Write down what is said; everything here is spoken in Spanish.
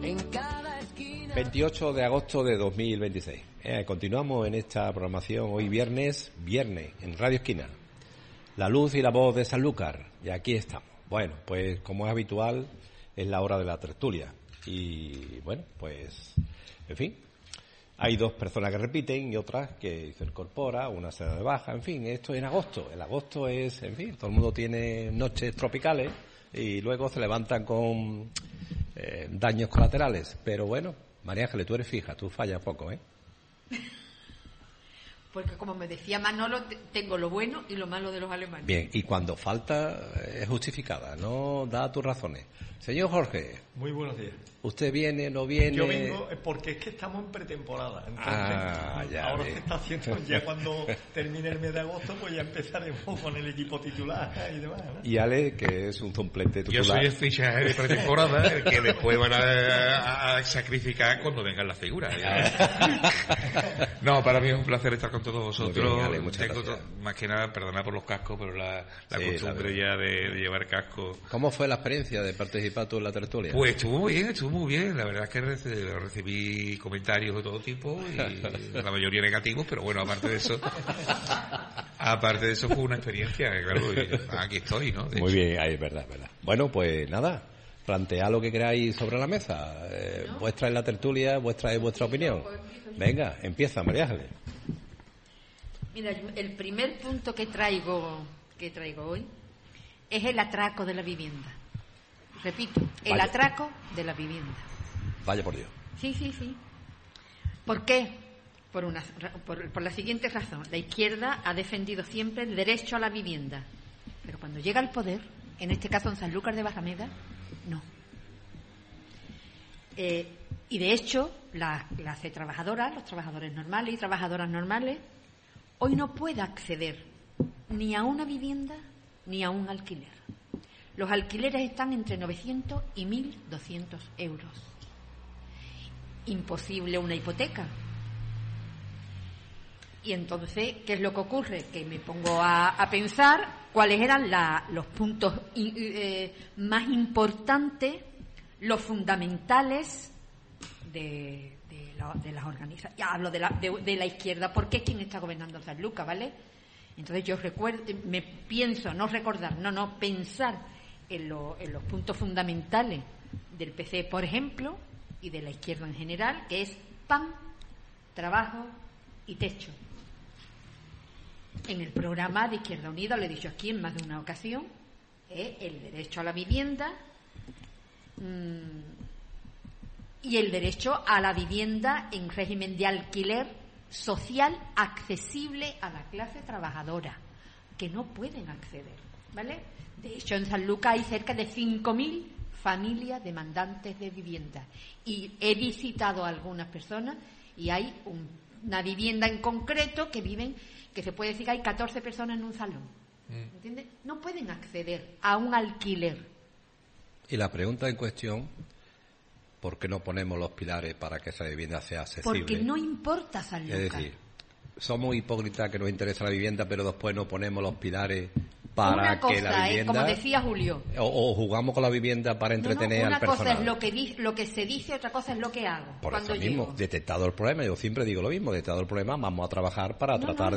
28 de agosto de 2026. Continuamos en esta programación hoy viernes, en Radio Esquina. La luz y la voz de Sanlúcar. Y aquí estamos. Bueno, pues como es habitual, es la hora de la tertulia. Y bueno, pues, en fin, hay dos personas que repiten y otras que se incorpora, una se da de baja, en fin, esto es en agosto. El agosto es, en fin, todo el mundo tiene noches tropicales y luego se levantan con daños colaterales. Pero bueno, María Ángeles, tú eres fija, tú fallas poco, ¿eh? Porque como me decía Manolo, tengo lo bueno y lo malo de los alemanes. Bien, y cuando falta es justificada, no da tus razones. Señor Jorge. Muy buenos días. ¿Usted viene, no viene? Yo vengo porque es que estamos en pretemporada. Entonces, ya ahora ve. se está haciendo, ya cuando termine el mes de agosto, pues ya empezaremos con el equipo titular y demás, ¿no? Y Ale, que es un suplente titular. Yo soy el fichaje de pretemporada, el que después van a sacrificar cuando vengan las figuras. No, para mí es un placer estar con todos vosotros. Bien, Ale, muchas gracias. Más que nada, perdonad por los cascos, pero la costumbre ya de llevar casco. ¿Cómo fue la experiencia de participar tú en la tertulia? Pues estuvo muy bien. La verdad es que recibí comentarios de todo tipo y la mayoría negativos, pero bueno, aparte de eso fue una experiencia, claro, y aquí estoy, ¿no? Muy bien, ahí es verdad. Bueno, pues nada, plantead lo que queráis sobre la mesa. Vuestra es la tertulia, vuestra es vuestra opinión. Venga, empieza, María Ángeles. Mira, el primer punto que traigo hoy es el atraco de la vivienda. Repito, el atraco de la vivienda. Vaya por Dios. Sí. ¿Por qué? Por la siguiente razón. La izquierda ha defendido siempre el derecho a la vivienda. Pero cuando llega al poder, en este caso en Sanlúcar de Barrameda, no. Y de hecho, la clase trabajadora, los trabajadores normales y trabajadoras normales, hoy no puede acceder ni a una vivienda ni a un alquiler. Los alquileres están entre 900 y 1.200 euros. Imposible una hipoteca. Y entonces, ¿qué es lo que ocurre? Que me pongo a pensar cuáles eran los puntos más importantes, los fundamentales de las organizaciones. Ya hablo de la izquierda, porque es quien está gobernando Sanlúcar, ¿vale? Entonces yo pensar en los puntos fundamentales del PC, por ejemplo, y de la izquierda en general, que es pan, trabajo y techo. En el programa de Izquierda Unida, lo he dicho aquí en más de una ocasión, el derecho a la vivienda y el derecho a la vivienda en régimen de alquiler social accesible a la clase trabajadora, que no pueden acceder, ¿vale? De hecho, en Sanlúcar hay cerca de 5.000 familias demandantes de vivienda. Y he visitado a algunas personas y hay una vivienda en concreto que se puede decir que hay 14 personas en un salón. ¿Entiendes? No pueden acceder a un alquiler. Y la pregunta en cuestión, ¿por qué no ponemos los pilares para que esa vivienda sea accesible? Porque no importa Sanlúcar. Es decir, somos hipócritas que nos interesa la vivienda, pero después no ponemos los pilares para que la vivienda, como decía Julio, o jugamos con la vivienda para entretener al personal. Una cosa es lo que se dice, otra cosa es lo que hago. Por eso mismo, detectado el problema, yo siempre digo lo mismo, detectado el problema, vamos a trabajar para tratar